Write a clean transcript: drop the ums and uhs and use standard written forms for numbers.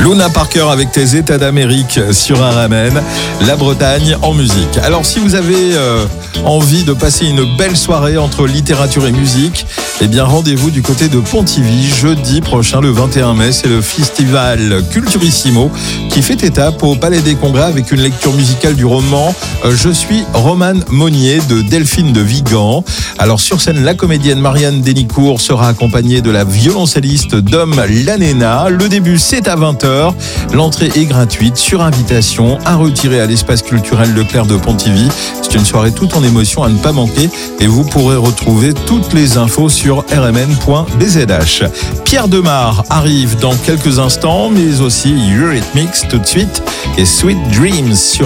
Luna Parker avec tes États d'Amérique sur RMN, la Bretagne en musique. Alors si vous avez envie de passer une belle soirée entre littérature et musique, eh bien rendez-vous du côté de Pontivy jeudi prochain le 21 mai. C'est le festival Culturissimo qui fait étape au Palais des Congrès avec une lecture musicale du roman Je suis Romane Monnier de Delphine de Vigan. Alors sur scène, la comédienne Marianne Denicourt sera accompagnée de la violoncelliste Dom Lanena. Le début c'est à 20h. L'entrée est gratuite sur invitation à retirer à l'espace culturel Leclerc de Pontivy. C'est une soirée toute en émotion à ne pas manquer et vous pourrez retrouver toutes les infos sur rmn.bzh. Pierre Demar arrive dans quelques instants, mais aussi Eurythmics tout de suite et Sweet Dreams sur